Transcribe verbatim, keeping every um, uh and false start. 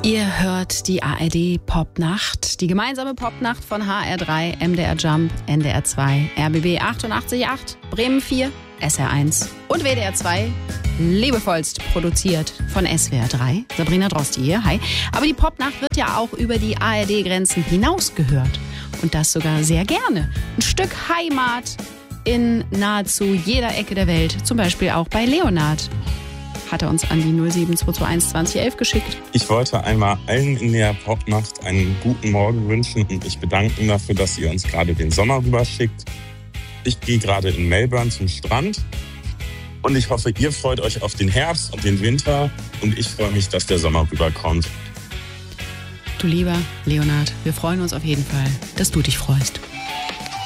Ihr hört die A R D Popnacht, die gemeinsame Popnacht von H R drei, M D R Jump, N D R zwei, R B B achtundachtzig Komma acht, Bremen vier, S R eins und W D R zwei. Liebevollst produziert von S W R drei. Sabrina Drosti hier, hi. Aber die Popnacht wird ja auch über die A R D-Grenzen hinaus gehört. Und das sogar sehr gerne. Ein Stück Heimat in nahezu jeder Ecke der Welt. Zum Beispiel auch bei Leonard. Hat er uns an die null sieben zwei zwei eins zwanzig elf geschickt. Ich wollte einmal allen in der Popnacht einen guten Morgen wünschen und mich bedanken dafür, dass ihr uns gerade den Sommer rüberschickt. Ich gehe gerade in Melbourne zum Strand und ich hoffe, ihr freut euch auf den Herbst und den Winter und ich freue mich, dass der Sommer rüberkommt. Du lieber Leonard, wir freuen uns auf jeden Fall, dass du dich freust.